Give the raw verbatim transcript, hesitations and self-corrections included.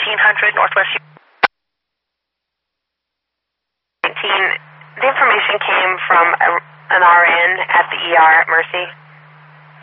eighteen hundred Northwest nineteen. The information came from a, an R N at the E R at Mercy.